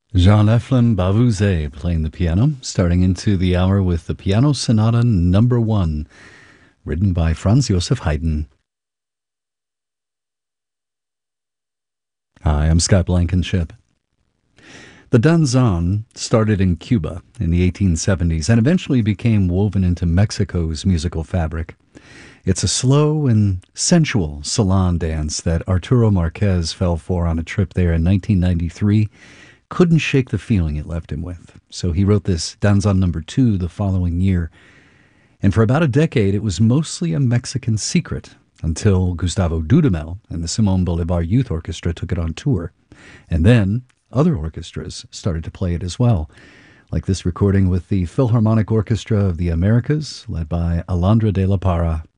Jean-Eflem Bavouzet playing the piano, starting into the hour with the Piano Sonata Number 1, written by Franz Joseph Haydn. Hi, I'm Scott Blankenship. The danzón started in Cuba in the 1870s and eventually became woven into Mexico's musical fabric. It's a slow and sensual salon dance that Arturo Marquez fell for on a trip there in 1993. Couldn't shake the feeling it left him with. So he wrote this Danzón Number 2 the following year. And for about a decade, it was mostly a Mexican secret until Gustavo Dudamel and the Simón Bolívar Youth Orchestra took it on tour. And then other orchestras started to play it as well, like this recording with the Philharmonic Orchestra of the Americas, led by Alondra de la Parra.